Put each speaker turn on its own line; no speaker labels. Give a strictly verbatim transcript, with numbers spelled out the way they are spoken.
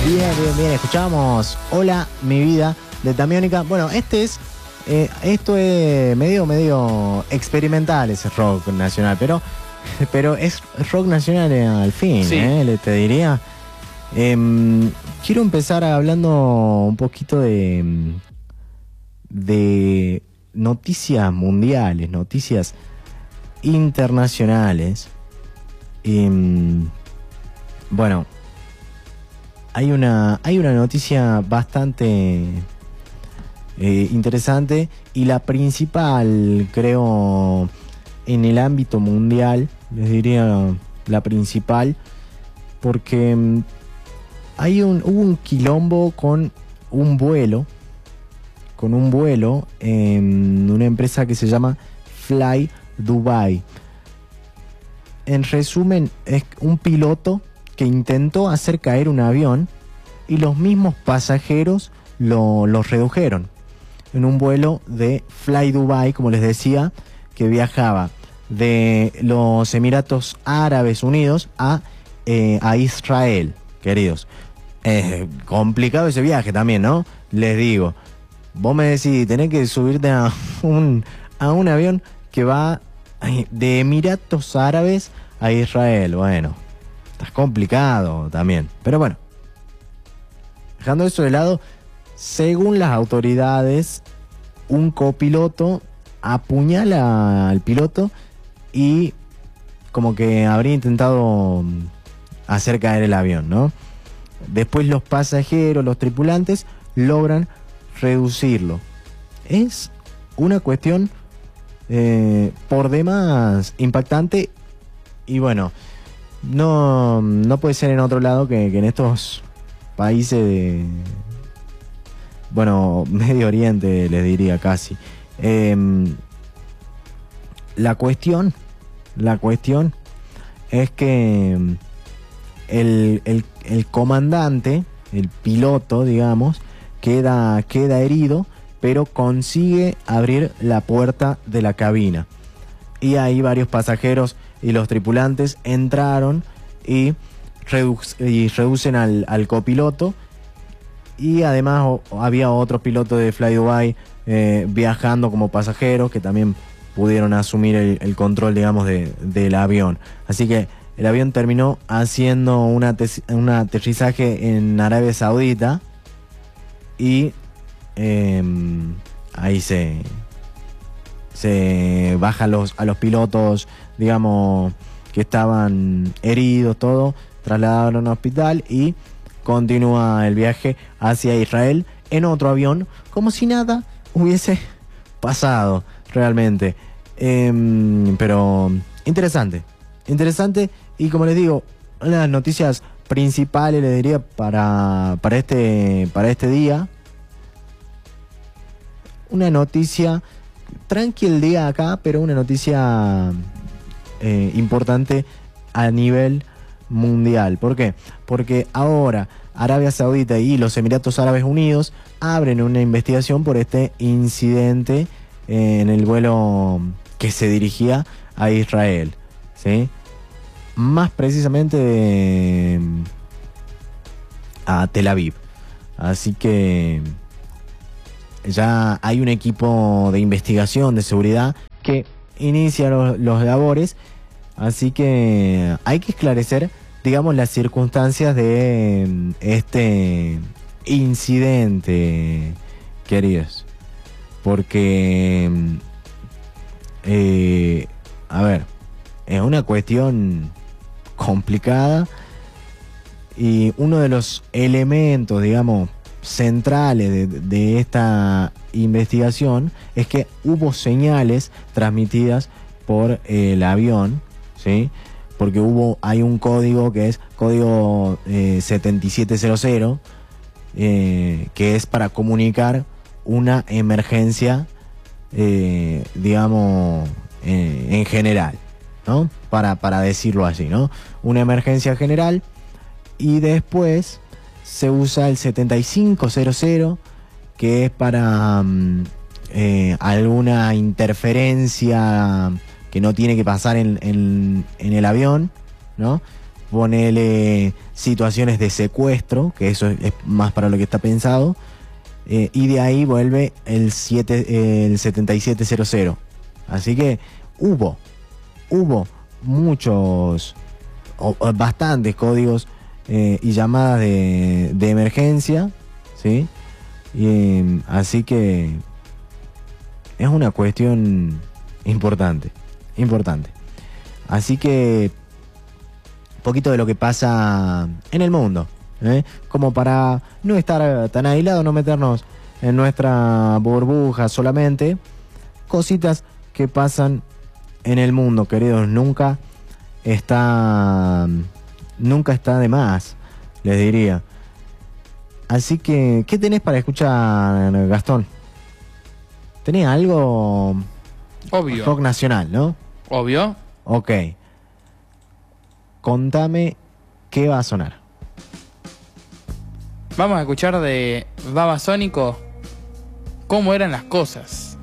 Bien, bien, bien. Escuchábamos Hola, mi vida de Tamiónica. Bueno, este es. Eh, esto es medio, medio experimental, ese rock nacional, pero, pero es rock nacional al fin, sí. eh, le te diría. Eh, quiero empezar hablando un poquito de, de noticias mundiales, noticias internacionales. Eh, bueno, hay una, hay una noticia bastante eh, interesante y la principal, creo, en el ámbito mundial, les diría la principal, porque hay un, hubo un quilombo con un vuelo, con un vuelo en una empresa que se llama Fly Dubai. En resumen, es un piloto que intentó hacer caer un avión y los mismos pasajeros lo, lo redujeron. En un vuelo de Fly Dubai, como les decía, que viajaba de los Emiratos Árabes Unidos a, eh, a Israel, queridos. Eh, complicado ese viaje también, ¿no? Les digo, vos me decís, tenés que subirte a un, a un avión que va de Emiratos Árabes a Israel. Bueno, está complicado también. Pero bueno, dejando eso de lado, según las autoridades, un copiloto apuñala al piloto y como que habría intentado hacer caer el avión, ¿no? Después los pasajeros, los tripulantes, logran reducirlo. Es una cuestión eh, por demás impactante y bueno, no, no puede ser en otro lado que, que en estos países de, bueno, Medio Oriente les diría casi. Eh, la cuestión, la cuestión es que el, el, el comandante, el piloto, digamos, queda, queda herido, pero consigue abrir la puerta de la cabina. Y ahí varios pasajeros y los tripulantes entraron y, redu y reducen al, al copiloto. Y además o, había otros pilotos de Fly Dubai eh, viajando como pasajeros que también pudieron asumir el, el control, digamos, de, del avión. Así que el avión terminó haciendo una un aterrizaje en Arabia Saudita y eh, ahí se, se baja a los, a los pilotos, digamos, que estaban heridos, todo, trasladaron a un hospital y continúa el viaje hacia Israel en otro avión, como si nada hubiese pasado realmente. Eh, pero interesante, interesante y como les digo, una de las noticias principales, le diría, para, para, este, para este día. Una noticia, tranqui el día acá, pero una noticia eh, importante a nivel mundial. ¿Por qué? Porque ahora Arabia Saudita y los Emiratos Árabes Unidos abren una investigación por este incidente eh, en el vuelo que se dirigía a Israel, ¿sí? Más precisamente de, a Tel Aviv. Así que ya hay un equipo de investigación de seguridad que inicia los, los labores. Así que hay que esclarecer, digamos, las circunstancias de este incidente, queridos. Porque, eh, a ver, es una cuestión complicada y uno de los elementos, digamos, centrales de, de esta investigación es que hubo señales transmitidas por el avión, ¿sí? Porque hubo, hay un código que es código eh, setenta y siete cero cero, eh, que es para comunicar una emergencia, eh, digamos, eh, en general, ¿no? Para, para decirlo así, ¿no? Una emergencia general, y después se usa el setenta y cinco cero cero, que es para um, eh, alguna interferencia que no tiene que pasar en, en, en el avión, ¿no? ponele situaciones de secuestro, que eso es más para lo que está pensado, eh, y de ahí vuelve el, siete, el setenta y siete cero cero. Así que hubo, hubo muchos, o, o bastantes códigos eh, y llamadas de, de emergencia, ¿sí? Y, así que es una cuestión importante, importante. Así que poquito de lo que pasa en el mundo, ¿eh? Como para no estar tan aislado, no meternos en nuestra burbuja solamente. Cositas que pasan en el mundo, queridos. Nunca está, nunca está de más, les diría. Así que, ¿qué tenés para escuchar, Gastón? ¿Tenés algo?
Obvio.
Rock nacional, ¿no?
Obvio.
Ok. Contame qué va a sonar.
Vamos a escuchar de Babasónico cómo eran las cosas.